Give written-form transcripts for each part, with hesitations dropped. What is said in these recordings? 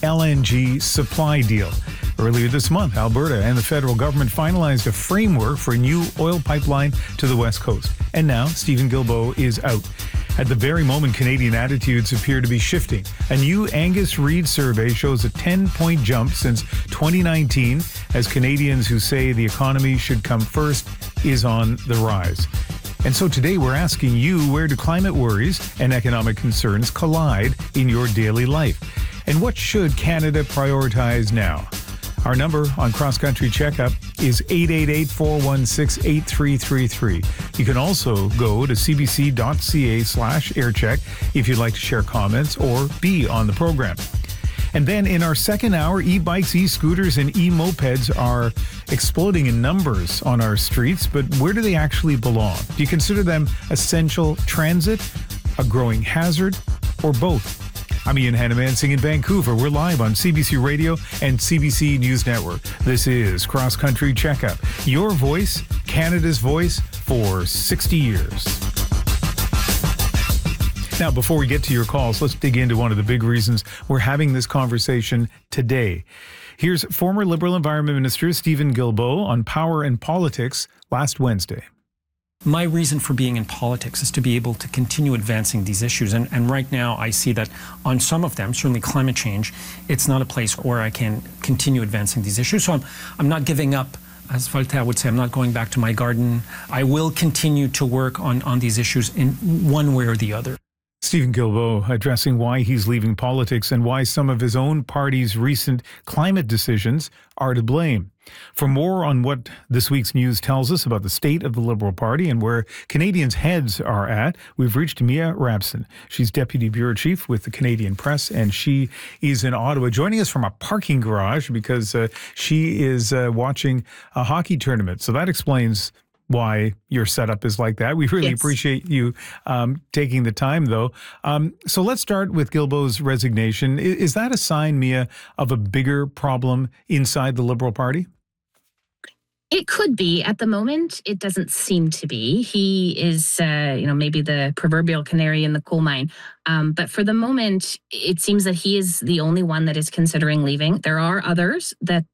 LNG supply deal. Earlier this month, Alberta and the federal government finalized a framework for a new oil pipeline to the West Coast. And now, Stephen Guilbeault is out. At the very moment, Canadian attitudes appear to be shifting. A new Angus Reid survey shows a 10-point jump since 2019 as Canadians who say the economy should come first is on the rise. And so today we're asking you, where do climate worries and economic concerns collide in your daily life? And what should Canada prioritize now? Our number on Cross Country Checkup is 888-416-8333. You can also go to cbc.ca/aircheck if you'd like to share comments or be on the program. And then in our second hour, e-bikes, e-scooters, and e-mopeds are exploding in numbers on our streets, but where do they actually belong? Do you consider them essential transit, a growing hazard, or both? I'm Ian Hannamansing in Vancouver. We're live on CBC Radio and CBC News Network. This is Cross Country Checkup, your voice, Canada's voice for 60 years. Now, before we get to your calls, let's dig into one of the big reasons we're having this conversation today. Here's former Liberal Environment Minister Stephen Guilbeault on power and politics last Wednesday. My reason for being in politics is to be able to continue advancing these issues. And right now I see that on some of them, certainly climate change, it's not a place where I can continue advancing these issues. So I'm not giving up. As Voltaire would say, I'm not going back to my garden. I will continue to work on these issues in one way or the other. Stephen Guilbeault addressing why he's leaving politics and why some of his own party's recent climate decisions are to blame. For more on what this week's news tells us about the state of the Liberal Party and where Canadians' heads are at, we've reached Mia Rabson. She's Deputy Bureau Chief with the Canadian Press, and she is in Ottawa, joining us from a parking garage because she is watching a hockey tournament. So that explains why your setup is like that. We really appreciate you taking the time, though. So let's start with Guilbeault's resignation. Is that a sign, Mia, of a bigger problem inside the Liberal Party? It could be. At the moment, it doesn't seem to be. He is, maybe the proverbial canary in the coal mine. But for the moment, it seems that he is the only one that is considering leaving. There are others that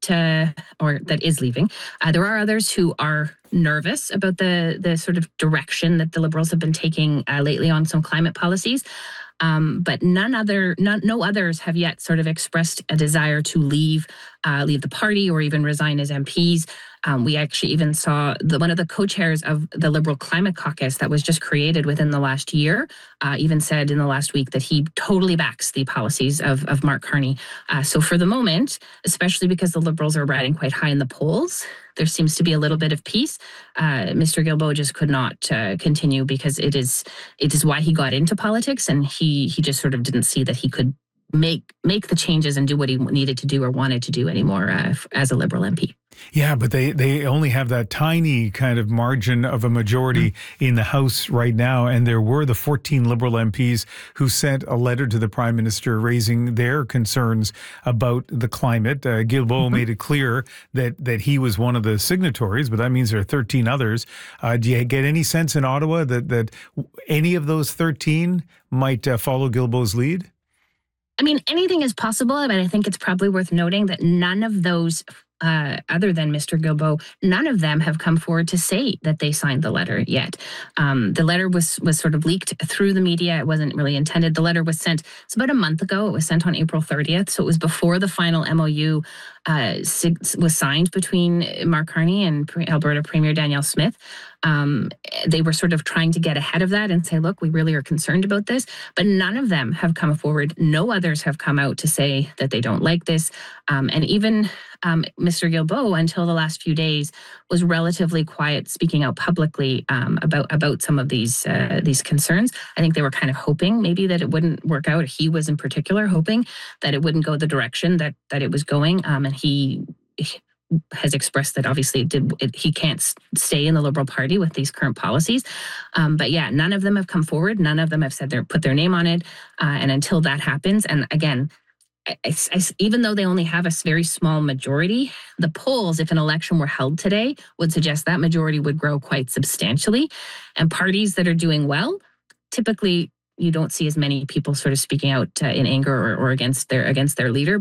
is leaving. There are others who are nervous about the sort of direction that the Liberals have been taking lately on some climate policies. But no others have yet sort of expressed a desire to leave the party or even resign as MPs. We actually even saw one of the co-chairs of the Liberal Climate Caucus that was just created within the last year, even said in the last week that he totally backs the policies of Mark Carney. So for the moment, especially because the Liberals are riding quite high in the polls, there seems to be a little bit of peace. Mr. Guilbeault just could not continue because it is why he got into politics, and he just sort of didn't see that he could make the changes and do what he needed to do or wanted to do anymore as a Liberal MP. Yeah, but they only have that tiny kind of margin of a majority in the House right now. And there were the 14 Liberal MPs who sent a letter to the Prime Minister raising their concerns about the climate. Guilbeault made it clear that he was one of the signatories, but that means there are 13 others. Do you get any sense in Ottawa that any of those 13 might follow Guilbeault's lead? I mean, anything is possible, but I think it's probably worth noting that none of those, other than Mr. Guilbeault, none of them have come forward to say that they signed the letter yet. The letter was sort of leaked through the media. It wasn't really intended. The letter was sent, it's about a month ago. It was sent on April 30th. So it was before the final MOU was signed between Mark Carney and Alberta Premier Danielle Smith. They were sort of trying to get ahead of that and say, look, we really are concerned about this. But none of them have come forward. No others have come out to say that they don't like this. And even Mr. Guilbeault, until the last few days, was relatively quiet, speaking out publicly about some of these concerns. I think they were kind of hoping maybe that it wouldn't work out. He was in particular hoping that it wouldn't go the direction that it was going. And he has expressed that obviously he can't stay in the Liberal Party with these current policies. But yeah, none of them have come forward. None of them have said put their name on it. And until that happens, and again, even though they only have a very small majority, the polls, if an election were held today, would suggest that majority would grow quite substantially. And parties that are doing well, typically you don't see as many people sort of speaking out in anger or against their leader.